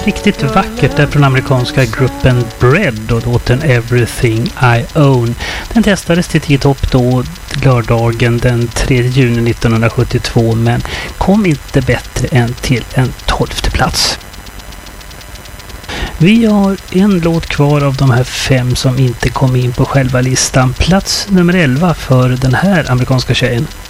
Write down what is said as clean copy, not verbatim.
riktigt vackert där från amerikanska gruppen Bread och låten Everything I Own. Den testades till topp då lördagen den 3 juni 1972 men kom inte bättre än till en 12:e plats. Vi har en låt kvar av de här 5 som inte kom in på själva listan. Plats nummer 11 för den här amerikanska tjejen.